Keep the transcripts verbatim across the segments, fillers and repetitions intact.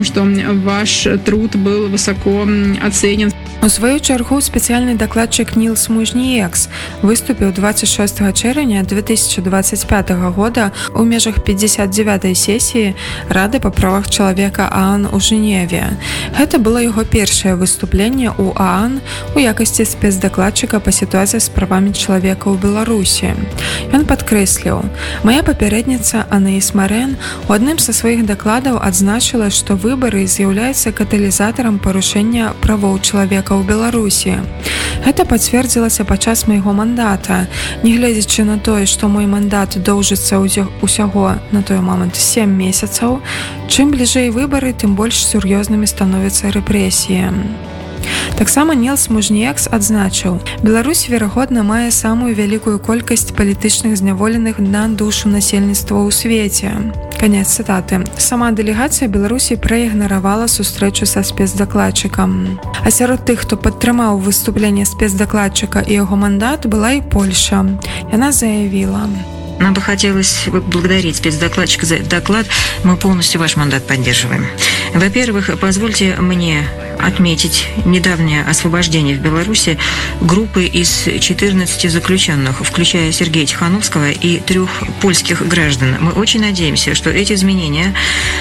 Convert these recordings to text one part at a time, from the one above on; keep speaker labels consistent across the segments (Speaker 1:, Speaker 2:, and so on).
Speaker 1: что ваш труд был высоко оценен.
Speaker 2: У сваю чаргу спецыяльны дакладчык Нілс Мужніекс выступіў двадцать шестого чэрвеня две тысячи двадцать пятого года у межах пятьдесят девятой сесіі Рады па правах чалавека ААН у Жэневе. Гэта было яго першае выступленне ў ААН у якасці спецдакладчыка па сітуацыі з правамі чалавека ў Беларусі. Ён падкрэсліў: «Мая папярэдніца Анаіс Марэн у адным са сваіх дакладаў адзначыла, што выбары з'яўляюцца каталізатарам парушэння правоў чалавека ў Беларусі. Гэта пацвердзілася падчас майго мандата. Нягледзячы на тое, што мой мандат доўжыцца ўсяго на той момант сем месяцаў, чым бліжэй выбары, тым больш сур'ёзнымі становяцца рэпрэсіі». Таксама Нілс Мужніекс адзначыў: «Беларусь, верагодна, мае самую вялікую колькасць палітычных зняволеных на душу насельніцтва ў свеце». Канец цытаты. Сама дэлегацыя Беларусі праігнаравала сустрэчу са спецдакладчыкам. А сярод тых, хто падтрымаў выступленне спецдакладчыка і яго мандат, была і Польша. Яна заявіла:
Speaker 3: «Нам бы хотелось поблагодарить спецдокладчика за доклад. Мы полностью ваш мандат поддерживаем. Во-первых, позвольте мне отметить недавнее освобождение в Беларуси группы из четырнадцати заключенных, включая Сергея Тихановского и трех польских граждан. Мы очень надеемся, что эти изменения,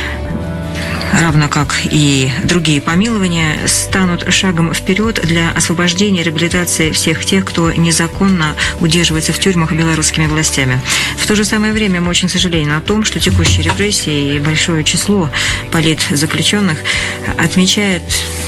Speaker 3: равно как и другие помилования, станут шагом вперед для освобождения и реабилитации всех тех, кто незаконно удерживается в тюрьмах белорусскими властями. В то же самое время мы очень сожалеем о том, что текущие репрессии и большое число политзаключенных отмечает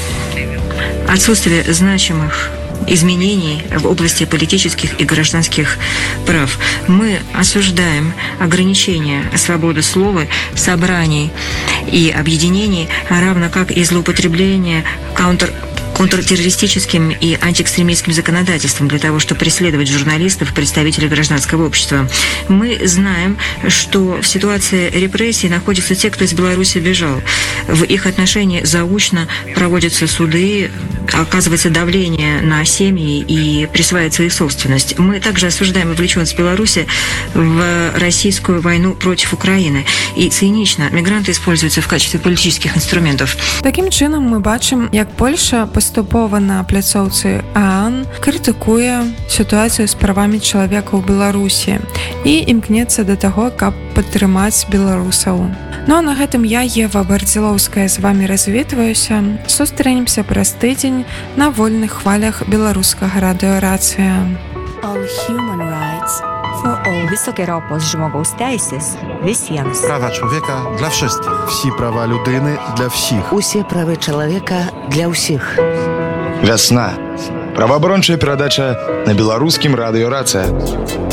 Speaker 3: отсутствие значимых изменений в области политических и гражданских прав. Мы осуждаем ограничения свободы слова, собраний и объединений, равно как и злоупотребление контр контртеррористическим и антиэкстремистским законодательством для того, чтобы преследовать журналистов, представителей гражданского общества. Мы знаем, что в ситуации репрессий находятся те, кто из Беларуси бежал. В их отношении заочно проводятся суды, оказывается давление на семьи и присваивается их собственность. Мы также осуждаем вовлеченность Беларуси в российскую войну против Украины. И цинично мигранты используются в качестве политических инструментов.
Speaker 2: Таким чином мы бачым, як Польша паступова на пляцоўцы ААН крытыкуе сітуацыю з правамі чалавека ў Беларусі і імкнецца да таго, каб падтрымаць беларусаў. Ну а на гэтым я, Ева Бардзілоўская, з вамі развітваюся. Сустрэнемся праз тыдзень на вольных хвалях беларускага радыёрацыя.
Speaker 4: All human rights for all. Wysokie żmogausteises visiem.
Speaker 5: Права чоловіка для всіх. Всі права людини для всіх.
Speaker 6: Усі прави чоловіка для усіх.
Speaker 7: Вясна. Праваабарончая перадача на беларускім радыёрацыя.